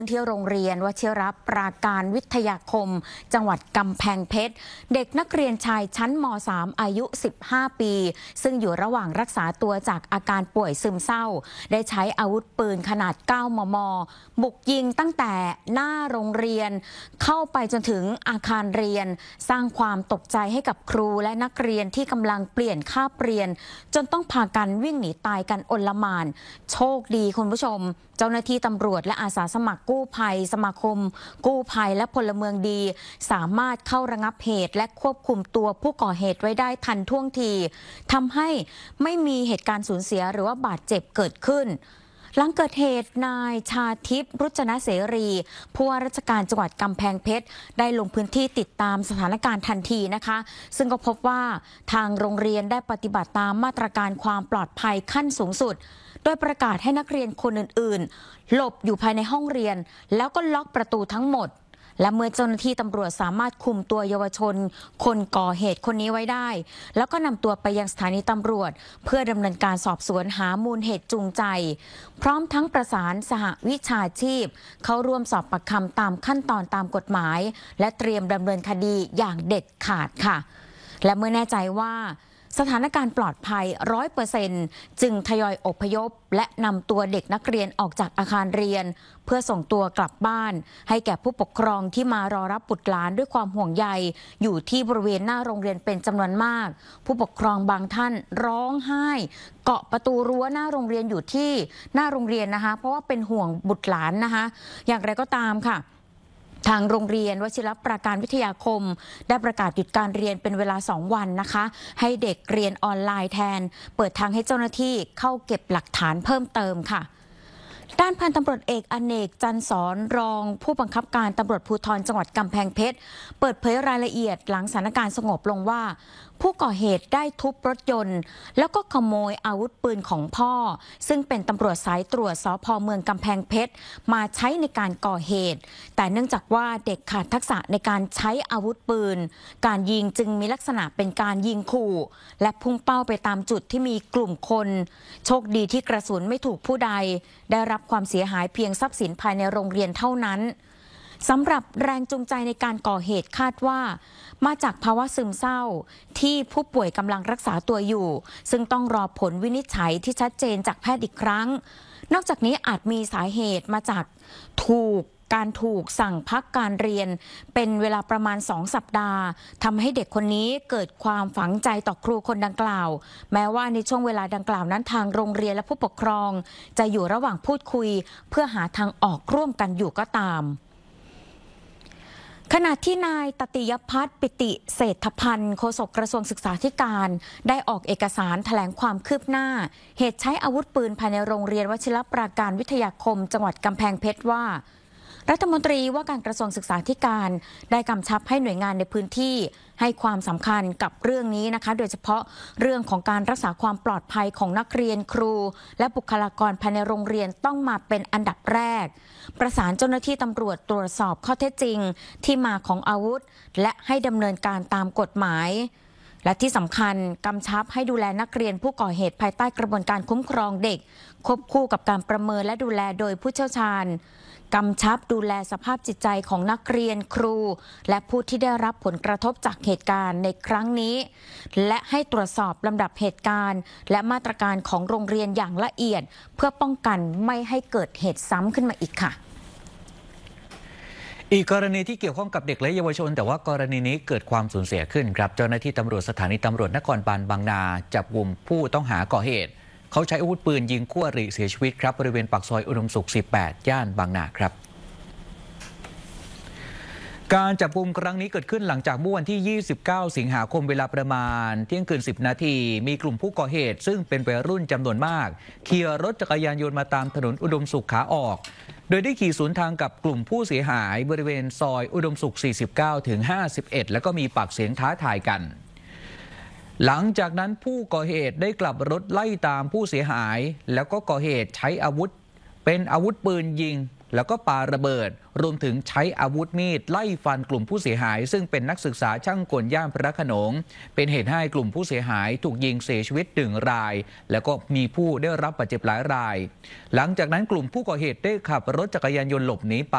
ที่โรงเรียนวชิรปราการวิทยาคมจังหวัดกำแพงเพชรเด็กนักเรียนชายชั้นม.3 อายุ 15 ปีซึ่งอยู่ระหว่างรักษาตัวจากอาการป่วยซึมเศร้าได้ใช้อาวุธปืนขนาด 9 มม. บุกยิงตั้งแต่หน้าโรงเรียนเข้าไปจนถึงอาคารเรียนสร้างความตกใจให้กับครูและนักเรียนที่กำลังเปลี่ยนคาบเรียนจนต้องพากันวิ่งหนีตายกันโอลหม่านโชคดีคุณผู้ชมเจ้าหน้าที่ตำรวจและอาสาสมัครกู้ภัยสมาคมกู้ภัยและพลเมืองดีสามารถเข้าระงับเหตุและควบคุมตัวผู้ก่อเหตุไว้ได้ทันท่วงทีทำให้ไม่มีเหตุการณ์สูญเสียหรือว่าบาดเจ็บเกิดขึ้นหลังเกิดเหตุนายชาทิพย์รุจนะเสรีผู้ว่าราชการจังหวัดกำแพงเพชรได้ลงพื้นที่ติดตามสถานการณ์ทันทีนะคะซึ่งก็พบว่าทางโรงเรียนได้ปฏิบัติตามมาตรการความปลอดภัยขั้นสูงสุดโดยประกาศให้นักเรียนคนอื่นๆหลบอยู่ภายในห้องเรียนแล้วก็ล็อกประตูทั้งหมดและเมื่อเจ้าหน้าที่ตำรวจสามารถคุมตัวเยาวชนคนก่อเหตุคนนี้ไว้ได้แล้วก็นำตัวไปยังสถานีตำรวจเพื่อดำเนินการสอบสวนหามูลเหตุจูงใจพร้อมทั้งประสานสหวิชาชีพเข้าร่วมสอบปากคำตามขั้นตอนตามกฎหมายและเตรียมดำเนินคดีอย่างเด็ดขาดค่ะและเมื่อแน่ใจว่าสถานการณ์ปลอดภัย 100% จึงทยอยอพยพและนำตัวเด็กนักเรียนออกจากอาคารเรียนเพื่อส่งตัวกลับบ้านให้แก่ผู้ปกครองที่มารอรับบุตรหลานด้วยความห่วงใยอยู่ที่บริเวณหน้าโรงเรียนเป็นจำนวนมากผู้ปกครองบางท่านร้องไห้เกาะประตูรั้วหน้าโรงเรียนอยู่ที่หน้าโรงเรียนนะคะเพราะว่าเป็นห่วงบุตรหลานนะคะอย่างไรก็ตามค่ะทางโรงเรียนวชิรปราการวิทยาคมได้ประกาศหยุดการเรียนเป็นเวลา2 วันนะคะให้เด็กเรียนออนไลน์แทนเปิดทางให้เจ้าหน้าที่เข้าเก็บหลักฐานเพิ่มเติมค่ะด้านพันตำรวจเอกอเนกจันทร์สอนรองผู้บังคับการตำรวจภูธรจังหวัดกำแพงเพชรเปิดเผยรายละเอียดหลังสถานการณ์สงบลงว่าผู้ก่อเหตุได้ทุบรถยนต์แล้วก็ขโมยอาวุธปืนของพ่อซึ่งเป็นตำรวจสายตรวจสภ.เมืองกำแพงเพชรมาใช้ในการก่อเหตุแต่เนื่องจากว่าเด็กขาดทักษะในการใช้อาวุธปืนการยิงจึงมีลักษณะเป็นการยิงขู่และพุ่งเป้าไปตามจุดที่มีกลุ่มคนโชคดีที่กระสุนไม่ถูกผู้ใดได้รับความเสียหายเพียงทรัพย์สินภายในโรงเรียนเท่านั้นสำหรับแรงจูงใจในการก่อเหตุคาดว่ามาจากภาวะซึมเศร้าที่ผู้ป่วยกำลังรักษาตัวอยู่ซึ่งต้องรอผลวินิจฉัยที่ชัดเจนจากแพทย์อีกครั้งนอกจากนี้อาจมีสาเหตุมาจากถูกสั่งพักการเรียนเป็นเวลาประมาณ2 สัปดาห์ทำให้เด็กคนนี้เกิดความฝังใจต่อครูคนดังกล่าวแม้ว่าในช่วงเวลาดังกล่าวนั้นทางโรงเรียนและผู้ปกครองจะอยู่ระหว่างพูดคุยเพื่อหาทางออกร่วมกันอยู่ก็ตามขณะที่นายตติยพัฒน์ปิติเศรษฐพันธ์โฆษกกระทรวงศึกษาธิการได้ออกเอกสารแถลงความคืบหน้าเหตุใช้อาวุธปืนภายในโรงเรียนวชิรปราการวิทยาคมจังหวัดกำแพงเพชรว่ารัฐมนตรีว่าการกระทรวงศึกษาธิการได้กำชับให้หน่วยงานในพื้นที่ให้ความสำคัญกับเรื่องนี้นะคะโดยเฉพาะเรื่องของการรักษาความปลอดภัยของนักเรียนครูและบุคลากรภายในโรงเรียนต้องมาเป็นอันดับแรกประสานเจ้าหน้าที่ตำรวจตรวจสอบข้อเท็จจริงที่มาของอาวุธและให้ดำเนินการตามกฎหมายและที่สำคัญกำชับให้ดูแลนักเรียนผู้ก่อเหตุภายใต้กระบวนการคุ้มครองเด็กควบคู่กับการประเมินและดูแลโดยผู้เชี่ยวชาญกำชับดูแลสภาพจิตใจของนักเรียนครูและผู้ที่ได้รับผลกระทบจากเหตุการณ์ในครั้งนี้และให้ตรวจสอบลำดับเหตุการณ์และมาตรการของโรงเรียนอย่างละเอียดเพื่อป้องกันไม่ให้เกิดเหตุซ้ำขึ้นมาอีกค่ะอีกกรณีที่เกี่ยวข้องกับเด็กและเยาวชนแต่ว่ากรณีนี้เกิดความสูญเสียขึ้นครับเจ้าหน้าที่ตำรวจสถานีตำรวจนครบาลบางนาจับกุมผู้ต้องหาก่อเหตุเขาใช้อาวุธปืนยิงคู่อริเสียชีวิตครับบริเวณปากซอยอุดมสุข 18 ย่านบางนาครับการจับกุมครั้งนี้เกิดขึ้นหลังจากเมื่อวันที่ 29 สิงหาคมเวลาประมาณเที่ยงคืน 10 นาทีมีกลุ่มผู้ก่อเหตุซึ่งเป็นวัยรุ่นจำนวนมากขี่รถจักรยานยนต์มาตามถนนอุดมสุขขาออกโดยได้ขี่สวนทางกับกลุ่มผู้เสียหายบริเวณซอยอุดมสุข 49 ถึง 51 แล้วก็มีปากเสียงท้าทายกันหลังจากนั้นผู้ก่อเหตุได้กลับรถไล่ตามผู้เสียหายแล้วก็ก่อเหตุใช้อาวุธเป็นอาวุธปืนยิงแล้วก็ปาระเบิดรวมถึงใช้อาวุธมีดไล่ฟันกลุ่มผู้เสียหายซึ่งเป็นนักศึกษาช่างกลย่านพระโขนงเป็นเหตุให้กลุ่มผู้เสียหายถูกยิงเสียชีวิต1 รายแล้วก็มีผู้ได้รับบาดเจ็บหลายรายหลังจากนั้นกลุ่มผู้ก่อเหตุได้ขับรถจักรยานยนต์หลบหนีไป